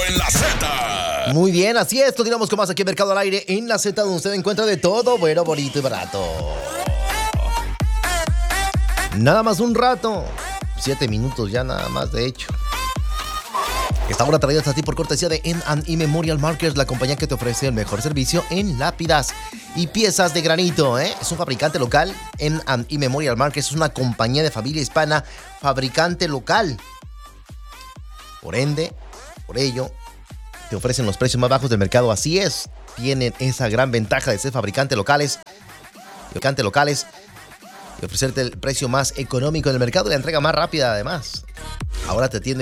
en la Z. Muy bien, así es. Continuamos con más aquí en Mercado al Aire en la Z, donde usted encuentra de todo bueno, bonito y barato. Nada más un rato. 7 minutos ya nada más, de hecho. Esta hora traída hasta ti por cortesía de M&E Memorial Markers, la compañía que te ofrece el mejor servicio en lápidas y piezas de granito, ¿eh? Es un fabricante local. M&E Memorial Markers es una compañía de familia hispana, fabricante local. Por ende, por ello, te ofrecen los precios más bajos del mercado. Así es, tienen esa gran ventaja de ser fabricantes locales y ofrecerte el precio más económico del mercado y la entrega más rápida además. Ahora te atiende